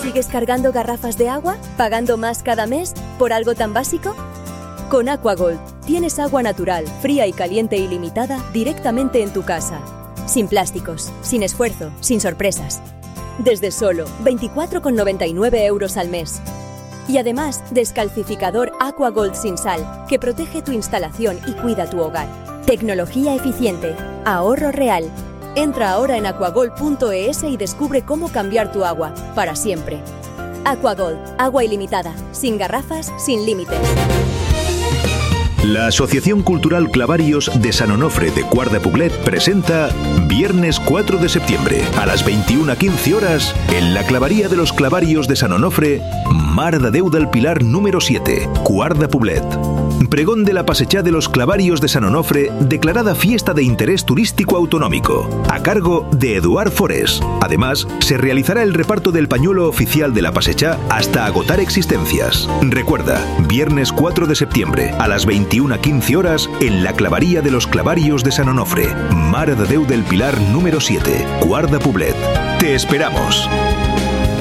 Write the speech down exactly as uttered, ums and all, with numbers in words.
¿Sigues cargando garrafas de agua? ¿Pagando más cada mes por algo tan básico? Con AquaGold tienes agua natural, fría y caliente ilimitada directamente en tu casa. Sin plásticos, sin esfuerzo, sin sorpresas. Desde solo veinticuatro con noventa y nueve euros al mes. Y además, descalcificador AquaGold sin sal, que protege tu instalación y cuida tu hogar. Tecnología eficiente. Ahorro real. Entra ahora en aquagold punto es y descubre cómo cambiar tu agua, para siempre. AquaGold, agua ilimitada, sin garrafas, sin límites. La Asociación Cultural Clavarios de Sant Onofre de Quart de Poblet presenta viernes cuatro de septiembre a las veintiuna quince horas en la clavería de los Clavarios de Sant Onofre, Mare de Déu del Pilar número siete, Quart de Poblet. Pregón de la Passejada de los Clavarios de Sant Onofre, declarada fiesta de interés turístico autonómico, a cargo de Eduard Forés. Además, se realizará el reparto del pañuelo oficial de la Passejada hasta agotar existencias. Recuerda, viernes cuatro de septiembre a las veintiuna quince horas en la clavería de los Clavarios de Sant Onofre, Mare de Déu del Pilar número siete, Quart de Poblet. ¡Te esperamos!